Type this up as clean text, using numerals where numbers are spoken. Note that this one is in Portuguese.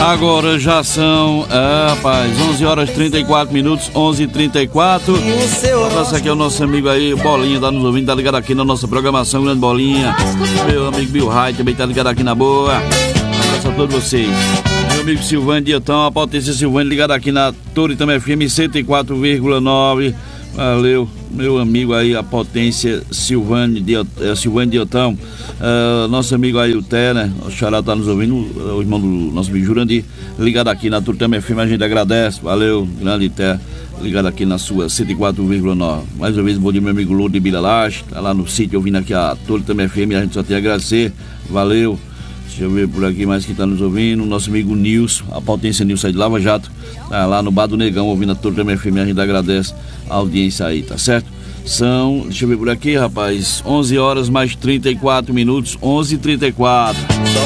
Agora já são, rapaz, 11 horas 34 minutos, 11h34. Nossa, aqui é o nosso amigo aí, Bolinha, tá nos ouvindo, tá ligado aqui na nossa programação, grande Bolinha. Meu amigo Bill Rai também tá ligado aqui na boa. Abraço a todos vocês. Meu amigo Silvânio Diotão, a potência Silvânio, ligado aqui na Torre também FM 104,9. Valeu, meu amigo aí, a potência Silvânio Diotão. Nosso amigo aí, o Té, né? O Xará tá nos ouvindo, o irmão do nosso amigo Jurandir, ligado aqui na Turtama FM, a gente agradece. Valeu, grande Té, ligado aqui na sua 104,9. Mais uma vez, bom dia, meu amigo Lourdes de Bilalache, tá lá no sítio ouvindo aqui a Turtama FM, a gente só tem a agradecer. Valeu. Deixa eu ver por aqui mais que tá nos ouvindo. Nosso amigo Nilson, a potência Nilson aí de Lava Jato, tá lá no Bar do Negão, ouvindo a Turtama FM, a gente agradece a audiência aí, tá certo? São, deixa eu ver por aqui, rapaz, 11 horas mais 34 minutos, 11h34.